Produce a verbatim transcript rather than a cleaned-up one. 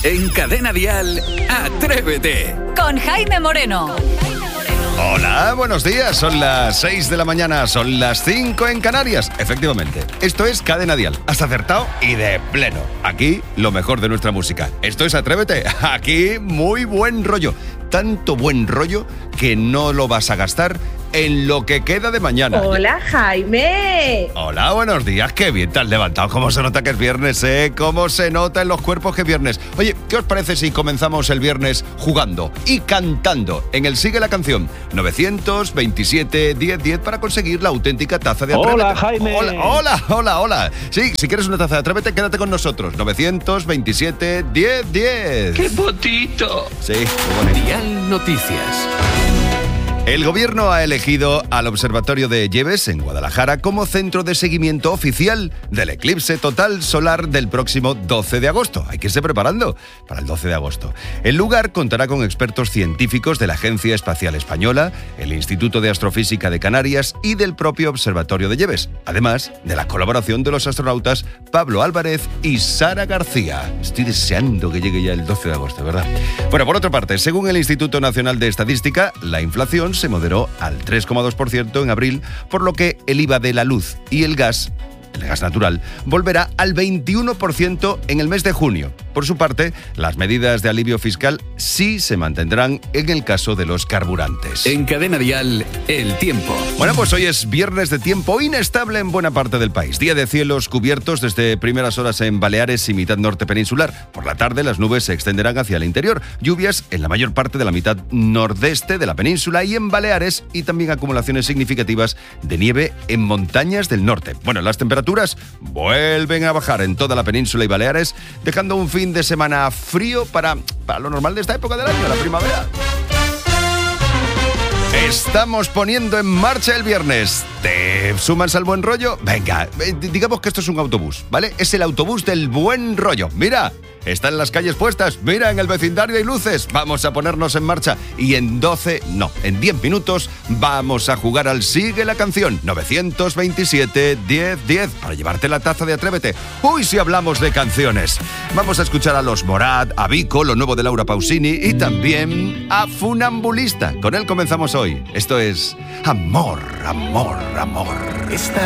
En Cadena Dial, Atrévete. Con Jaime Moreno. Hola, buenos días. Son las seis de la mañana, son las cinco en Canarias. Efectivamente, esto es Cadena Dial. Has acertado y de pleno. Aquí, lo mejor de nuestra música. Esto es Atrévete. Aquí, muy buen rollo. Tanto buen rollo que no lo vas a gastar en lo que queda de mañana. Hola, Jaime. Hola, buenos días. Qué bien te has levantado. Cómo se nota que es viernes, ¿eh? Cómo se nota en los cuerpos que es viernes. Oye, ¿qué os parece si comenzamos el viernes jugando y cantando en el Sigue la Canción? nueve veintisiete, diez, diez para conseguir la auténtica taza de Atrévete. Hola, Jaime. Hola, hola, hola, hola. Sí, si quieres una taza de Atrévete, quédate con nosotros. nueve veintisiete, diez, diez. ¡Qué potito! Sí, qué bonito. Dial Noticias. El gobierno ha elegido al Observatorio de Lleves, en Guadalajara, como centro de seguimiento oficial del eclipse total solar del próximo doce de agosto. Hay que irse preparando para el doce de agosto. El lugar contará con expertos científicos de la Agencia Espacial Española, el Instituto de Astrofísica de Canarias y del propio Observatorio de Lleves, además de la colaboración de los astronautas Pablo Álvarez y Sara García. Estoy deseando que llegue ya el doce de agosto, ¿verdad? Bueno, por otra parte, según el Instituto Nacional de Estadística, la inflación se moderó al tres coma dos por ciento en abril, por lo que el I V A de la luz y el gas, el gas natural, volverá al veintiuno por ciento en el mes de junio. Por su parte, las medidas de alivio fiscal sí se mantendrán en el caso de los carburantes. En Cadena Dial, el tiempo. Bueno, pues hoy es viernes de tiempo inestable en buena parte del país. Día de cielos cubiertos desde primeras horas en Baleares y mitad norte peninsular. Por la tarde las nubes se extenderán hacia el interior. Lluvias en la mayor parte de la mitad nordeste de la península y en Baleares, y también acumulaciones significativas de nieve en montañas del norte. Bueno, las temperaturas vuelven a bajar en toda la península y Baleares, dejando un fin de semana frío para, para lo normal de esta época del año, la primavera. Estamos poniendo en marcha el viernes. ¿Te sumas al buen rollo? Venga, digamos que esto es un autobús, ¿vale? Es el autobús del buen rollo. Mira, están las calles puestas. Mira, en el vecindario hay luces. Vamos a ponernos en marcha. Y en doce, no, en diez minutos vamos a jugar al Sigue la Canción. nueve veintisiete, diez, diez para llevarte la taza de Atrévete. Uy, si hablamos de canciones. Vamos a escuchar a Los Morat, a Vico, lo nuevo de Laura Pausini y también a Funambulista. Con él comenzamos hoy. Esto es Amor, Amor, Amor. Esta